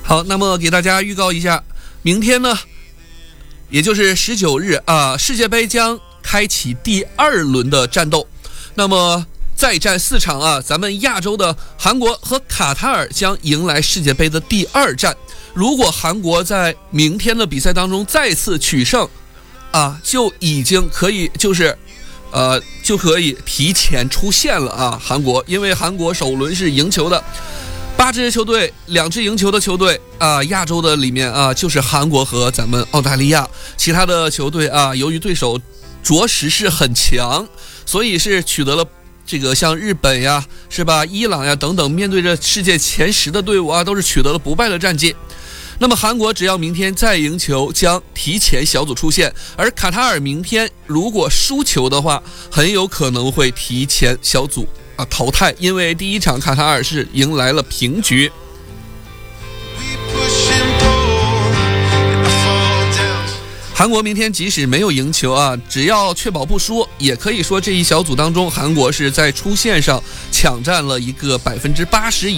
好，那么给大家预告一下，明天呢，也就是19日啊，世界杯将开启第2轮的战斗。那么再战4场啊，咱们亚洲的韩国和卡塔尔将迎来世界杯的第2战。如果韩国在明天的比赛当中再次取胜啊，就已经可以就可以提前出线了啊。韩国因为韩国首轮是赢球的，8支球队2支赢球的球队啊，亚洲的里面啊就是韩国和咱们澳大利亚，其他的球队啊由于对手着实是很强，所以是取得了这个像日本呀是吧，伊朗呀等等，面对着世界前10的队伍啊，都是取得了不败的战绩。那么韩国只要明天再赢球，将提前小组出线，而卡塔尔明天如果输球的话，很有可能会提前小组淘汰，因为第1场卡塔尔是迎来了平局。韩国明天即使没有赢球啊，只要确保不输，也可以说这一小组当中，韩国是在出线上抢占了一个80%以